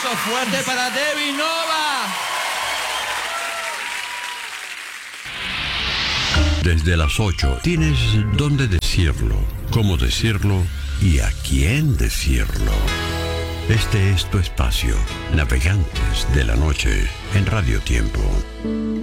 aplauso fuerte para Debbie Nova. Desde las 8 tienes dónde decirlo, cómo decirlo y a quién decirlo. Este es tu espacio, Navegantes de la Noche, en Radio Tiempo.